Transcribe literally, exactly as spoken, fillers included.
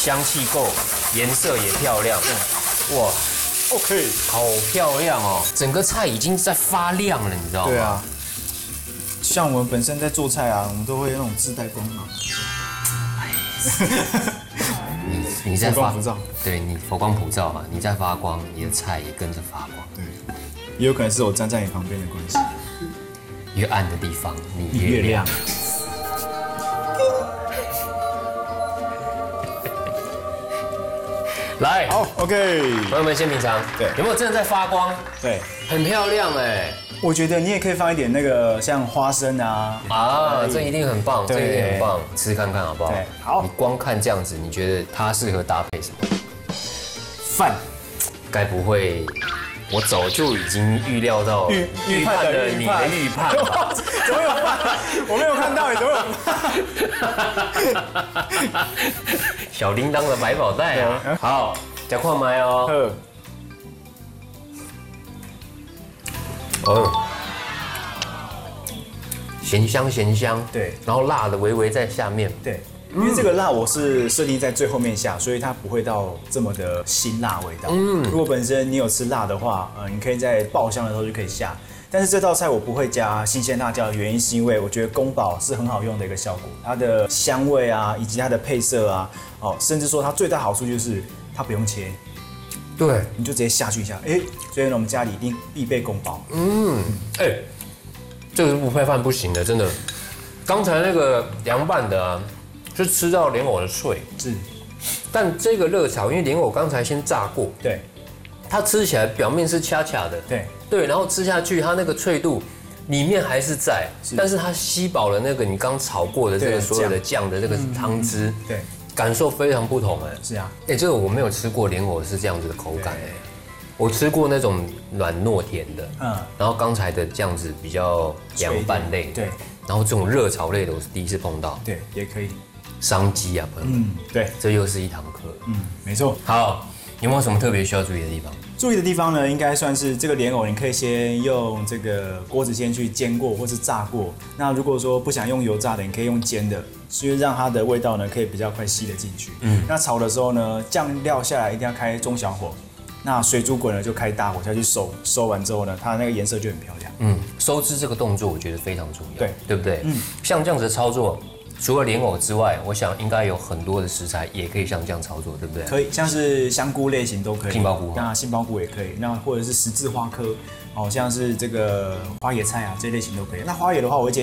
香气够，颜色也漂亮，哇 ，OK， 好漂亮哦！整个菜已经在发亮了，你知道吗？ 对啊，像我们本身在做菜啊，我们都会那种自带光芒。 你你在发佛光普照， 对你佛光普照啊，你在发光，你的菜也跟着发光。 对，也有可能是我站在你旁边的关系。 越暗的地方，你越亮。 来， 好 ，OK， 朋友们先品尝， 对， 有没有真的在发光？ 对， 很漂亮哎。 我觉得你也可以放一点那个像花生啊， 啊，这一定很棒，这对一定很棒，吃吃看看好不好？ 对，好你光看这样子，你觉得它适合搭配什么？ 饭， 该不会我早就已经预料到预预判的你的预判吧？ 怎么有饭？我没有看到，你怎么有饭？ 小铃铛的百宝袋啊！好，加快麦哦。 呵， 哦，咸香咸香， 对， 然后辣的微微在下面， 对。因为这个辣我是设定在最后面下，所以它不会到这么的辛辣味道。嗯，如果本身你有吃辣的话，呃，你可以在爆香的时候就可以下。但是这道菜我不会加新鲜辣椒的原因是因为我觉得宫保是很好用的一个效果，它的香味啊，以及它的配色啊，哦，甚至说它最大好处就是它不用切， 对， 你就直接下去一下，哎，所以呢我们家里一定必备宫保。 嗯，哎、欸，这个是不配饭不行的，真的。刚才那个凉拌的啊。是吃到莲藕的脆， 是， 但这个热炒，因为莲藕刚才先炸过， 对， 它吃起来表面是恰恰的， 对对，然后吃下去，它那个脆度里面还是在，是但是它吸饱了那个你刚炒过的这个所有的酱的这个汤汁， 嗯、对， 感受非常不同哎， 是啊， 哎，这个我没有吃过莲藕是这样子的口感哎，我吃过那种软糯甜的，嗯，然后刚才的这样子比较凉拌类， 对， 然后这种热炒类的我是第一次碰到， 对，也可以。 商机啊，朋友们，嗯， 对， 这又是一堂课， 嗯，没错。 好，有没有什么特别需要注意的地方？ 注意的地方呢，应该算是这个莲藕，你可以先用这个锅子先去煎过或是炸过。那如果说不想用油炸的，你可以用煎的，所以让它的味道呢可以比较快吸得进去。嗯，那炒的时候呢，酱料下来一定要开中小火，那水煮滚了就开大火下去收，收完之后呢，它那个颜色就很漂亮。 嗯，收汁这个动作我觉得非常重要， 对， 对不对？嗯，像这样子的操作。除了莲藕之外，我想应该有很多的食材也可以像这样操作，对不对？ 可以，像是香菇类型都可以， 杏鲍菇， 那杏鲍菇也可以，那或者是十字花科，哦，像是这个花椰菜啊这类型都可以。那花椰的话，我会建议。